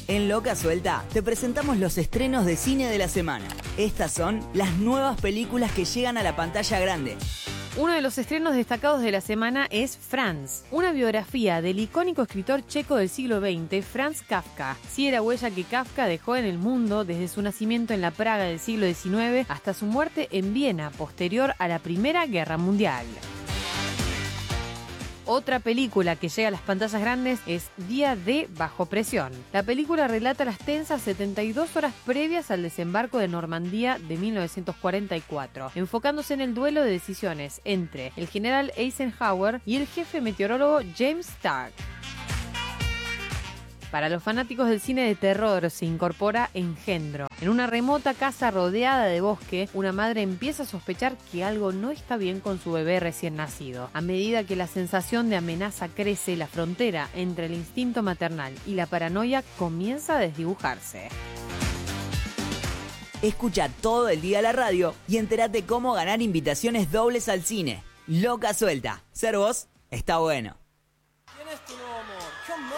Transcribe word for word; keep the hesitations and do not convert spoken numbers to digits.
En Loca Suelta te presentamos los estrenos de cine de la semana. Estas son las nuevas películas que llegan a la pantalla grande. Uno de los estrenos destacados de la semana es Franz, una biografía del icónico escritor checo del siglo veinte, Franz Kafka. Ciega huella que Kafka dejó en el mundo desde su nacimiento en la Praga del siglo diecinueve hasta su muerte en Viena, posterior a la Primera Guerra Mundial. Otra película que llega a las pantallas grandes es Día D Bajo Presión. La película relata las tensas setenta y dos horas previas al desembarco de Normandía de mil novecientos cuarenta y cuatro, enfocándose en el duelo de decisiones entre el general Eisenhower y el jefe meteorólogo James Stark. Para los fanáticos del cine de terror se incorpora Engendro. En una remota casa rodeada de bosque, una madre empieza a sospechar que algo no está bien con su bebé recién nacido. A medida que la sensación de amenaza crece, la frontera entre el instinto maternal y la paranoia comienza a desdibujarse. Escucha todo el día la radio y entérate cómo ganar invitaciones dobles al cine. Loca Suelta. Ser vos está bueno.